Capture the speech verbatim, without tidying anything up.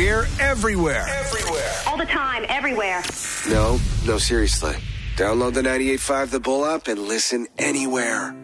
We're everywhere. Everywhere. All the time, everywhere. No, no, seriously. Download the ninety-eight point five The Bull app and listen anywhere.